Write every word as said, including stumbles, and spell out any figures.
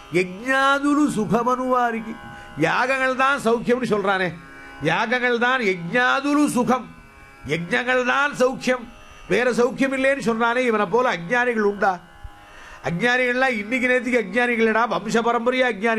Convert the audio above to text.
யஜ்ஞாதுலு சுகமனுவாரிக்கு யாகங்கள் தான் சௌக்கியம்னு சொல்றானே, யாகங்கள் தான் யஜ்ஞாதுலு சுகம், யஜ்ஞங்கள் தான் சௌக்கியம், வேற சௌக்கியம் இல்லைன்னு சொன்னானே. இவனை போல அஜ்ஞானிகள் உண்டா? அஜ்ஞானிகள்லாம் இன்னைக்கு நேரத்துக்கு அஜ்ஞானிகளடா, வம்ச பரம்பரையா அஜ்ஞானி.